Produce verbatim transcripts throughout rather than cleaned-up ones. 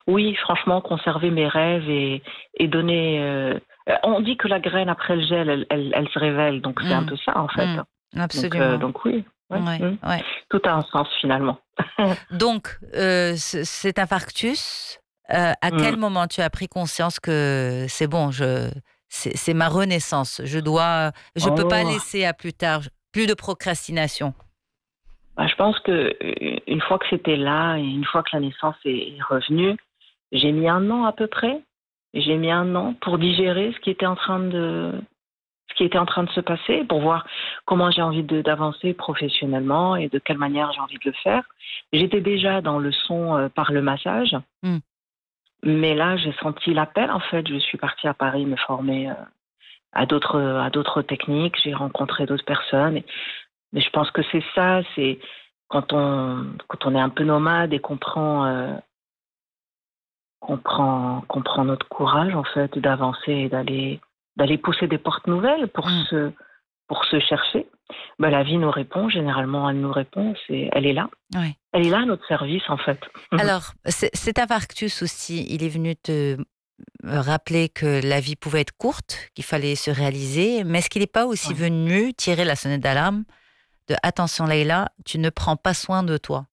Oui, franchement, conserver mes rêves et, et donner. euh, On dit que la graine après le gel, elle, elle, elle se révèle, donc c'est un Mmh. peu ça en fait. Mmh. Donc, euh, Absolument. donc oui, ouais, Ouais, mm. ouais. Tout a un sens finalement. Donc, heu, ce cet infarctus, heu, à quel Mm. moment tu as pris conscience que c'est bon, je c'est c'est ma renaissance, je dois je peux pas Oh, laisser à plus tard, plus de procrastination? bah, je pense que euh, une fois que c'était là et une fois que la naissance est est revenue, j'ai mis un an à peu près. J'ai mis un an pour digérer ce qui était en train de ce qui était en train de se passer, pour voir comment j'ai envie de- d'avancer professionnellement et de quelle manière j'ai envie de le faire. J'étais déjà dans le son euh, par le massage, Mmh. mais là j'ai senti l'appel en fait. Je suis partie à Paris me former euh, à d'autres à d'autres techniques. J'ai rencontré d'autres personnes. Et- mais je pense que c'est ça, c'est quand on quand on est un peu nomade et qu'on prend euh, qu'on prend qu'on prend notre courage en fait d'avancer et d'aller d'aller pousser des portes nouvelles pour Mmh. se pour se chercher. Ben, la vie nous répond, généralement elle nous répond, c'est elle est là. Ouais. Elle est là à notre service en fait. Alors, c cet infarctus aussi, il est venu te rappeler que la vie pouvait être courte, qu'il fallait se réaliser, mais est-ce qu'il n'est pas aussi Ouais. venu tirer la sonnette d'alarme de: «Attention Leïla, tu ne prends pas soin de toi»?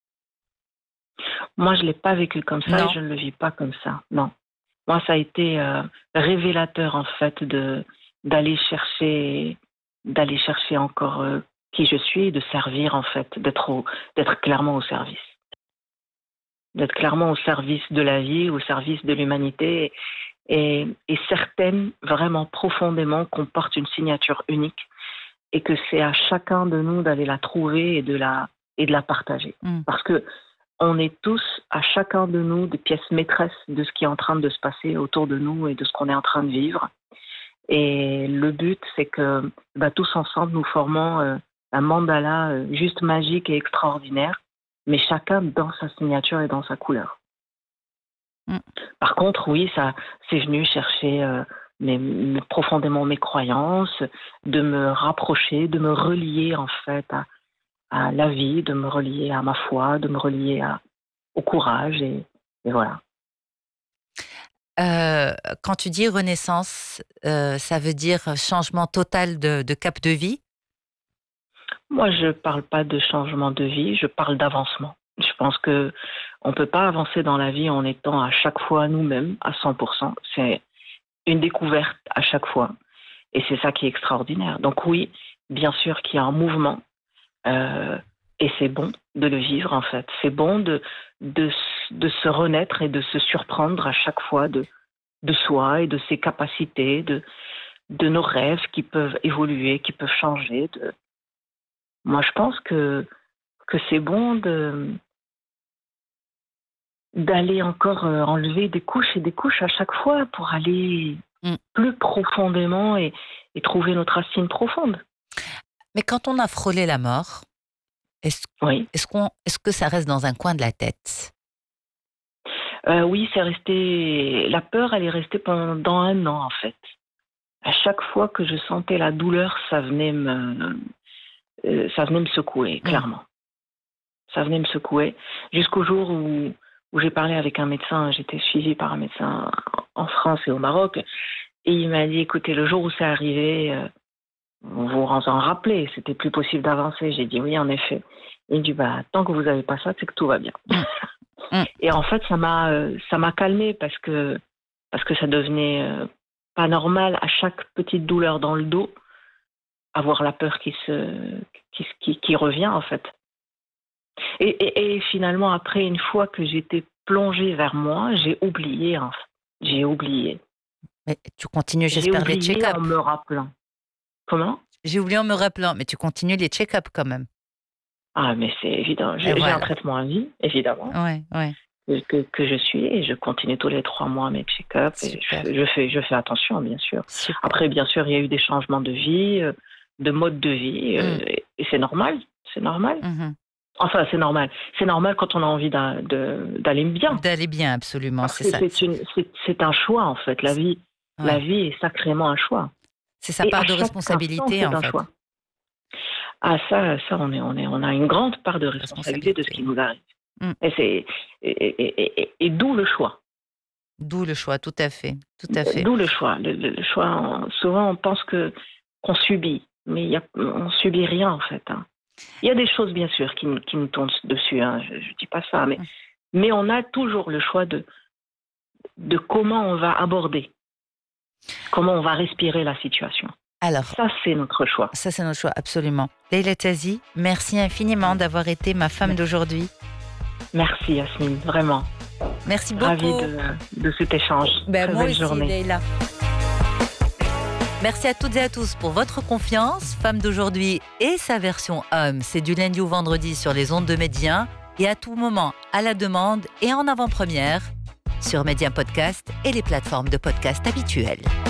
Moi je l'ai pas vécu comme ça et Non? je ne le vis pas comme ça. Non. Moi ça a été euh, révélateur en fait de d'aller chercher d'aller chercher encore euh, qui je suis et de servir en fait, d'être au, d'être clairement au service. D'être clairement au service de la vie, au service de l'humanité et, et certaines vraiment profondément qu'on porte une signature unique et que c'est à chacun de nous d'aller la trouver et de la, et de la partager. Mmh. Parce que on est tous, à chacun de nous, des pièces maîtresses de ce qui est en train de se passer autour de nous et de ce qu'on est en train de vivre. Et le but, c'est que bah, tous ensemble, nous formons euh, un mandala euh, juste magique et extraordinaire, mais chacun dans sa signature et dans sa couleur. Mmh. Par contre, oui, ça, c'est venu chercher euh, mes, mes- profondément mes croyances, de me rapprocher, de me relier en fait à, à la vie, de me relier à ma foi, de me relier à, au courage et, et voilà. Heu, quand tu dis renaissance, heu, ça veut dire changement total de de cap de vie? Moi, je parle pas de changement de vie, je parle d'avancement. Je pense que on peut pas avancer dans la vie en étant à chaque fois nous-mêmes à cent pour cent. C'est une découverte à chaque fois. Et c'est ça qui est extraordinaire. Donc oui, bien sûr qu'il y a un mouvement. Euh, et c'est bon de le vivre, en fait. C'est bon de, de, de se renaître et de se surprendre à chaque fois de, de soi et de ses capacités, de, de nos rêves qui peuvent évoluer, qui peuvent changer. De... Moi, je pense que, que c'est bon de, d'aller encore euh, enlever des couches et des couches à chaque fois pour aller Mmh. plus profondément et, et trouver notre racine profonde. Mais quand on a frôlé la mort, est-ce Oui. est-ce qu'on est-ce que ça reste dans un coin de la tête? Euh, oui, c'est resté. La peur, elle est restée pendant un an, en fait. À chaque fois que je sentais la douleur, ça venait me, euh, ça venait me secouer, Mmh. clairement. Ça venait me secouer. Jusqu'au jour où, où j'ai parlé avec un médecin, j'étais suivie par un médecin en France et au Maroc, et il m'a dit, écoutez, le jour où c'est arrivé, euh, vous vous en rappelez, c'était plus possible d'avancer. J'ai dit oui, en effet. Il me dit, bah, tant que vous n'avez pas ça, c'est que tout va bien. Mmh. Mmh. Et en fait, ça m'a, euh, ça m'a calmée parce que, parce que ça devenait euh, pas normal à chaque petite douleur dans le dos, avoir la peur qui se, qui, qui, qui revient en fait. Et, et, et finalement, après, une fois que j'étais plongée vers moi, j'ai oublié en fait. J'ai oublié. Mais tu continues, J'ai j'espère, les oublié check-up? en me rappelant. Comment? J'ai oublié en me rappelant, mais tu continues les check-up quand même? Ah, mais c'est évident. Et J'ai, j'ai un voilà. traitement à vie, évidemment. Ouais, ouais. Que, que je suis et je continue tous les trois mois mes check-up et Super, je, je fais, je fais attention, bien sûr. super. Après, bien sûr, il y a eu des changements de vie, euh, de mode de vie euh, Mmh. et c'est normal, c'est normal. Mmh. Enfin, c'est normal. C'est normal quand on a envie d'a- de- d'aller bien. D'aller bien, absolument, Parce c'est que ça. c'est, C'est une, c'est, c'est un choix, en fait. La vie, la ouais, vie est sacrément un choix. c'est sa Et à part de chaque instant, responsabilité, en c'est un fait. choix. Ah, ça, ça on, est, on, est, on a une grande part de responsabilité de ce Responsabilité. qui nous arrive. Mmh. Et, c'est, et, et, et, et, et d'où le choix. D'où le choix, tout à fait, tout à fait. D'où le choix. Le, le- le choix, on- souvent on pense que qu'on subit, mais il y a, on subit rien en fait, hein. Il y a des choses bien sûr qui, nous- qui nous tombent dessus, hein, je ne dis pas ça, mais, mais on a toujours le choix de, de comment on va aborder, comment on va respirer la situation. Alors, Ça, c'est notre choix. ça c'est notre choix, absolument. Leïla Tazi, merci infiniment d'avoir été ma femme d'aujourd'hui. Merci Yasmine, vraiment. Merci beaucoup. Ravie de, de cet échange. Ben, Très moi belle aussi, journée. Leïla. Merci à toutes et à tous pour votre confiance. Femme d'aujourd'hui et sa version homme, c'est du lundi au vendredi sur les ondes de Média et à tout moment à la demande et en avant-première sur Média Podcast et les plateformes de podcast habituelles.